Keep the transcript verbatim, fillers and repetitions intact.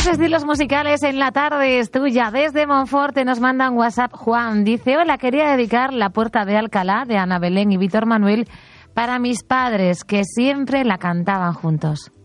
Más estilos musicales en la tarde es tuya. Desde Monforte nos mandan WhatsApp Juan. Dice, hola, quería dedicar La Puerta de Alcalá de Ana Belén y Víctor Manuel para mis padres, que siempre la cantaban juntos.